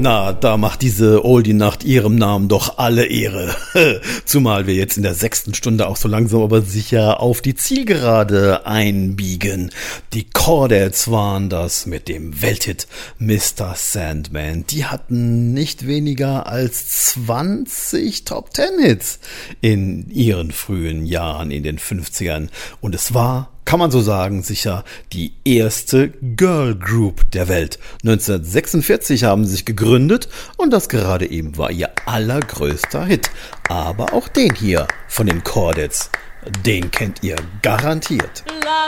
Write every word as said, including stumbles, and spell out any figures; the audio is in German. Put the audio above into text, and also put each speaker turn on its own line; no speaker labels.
Na, da macht diese Oldie-Nacht ihrem Namen doch alle Ehre. Zumal wir jetzt in der sechsten Stunde auch so langsam aber sicher auf die Zielgerade einbiegen. Die Chordads waren das mit dem Welthit Mister Sandman. Die hatten nicht weniger als zwanzig Top-Ten-Hits in ihren frühen Jahren in den fünfzigern. Und es war, kann man so sagen, sicher die erste Girl Group der Welt. neunzehnhundertsechsundvierzig haben sie sich gegründet und das gerade eben war ihr allergrößter Hit. Aber auch den hier von den Chordads, den kennt ihr garantiert.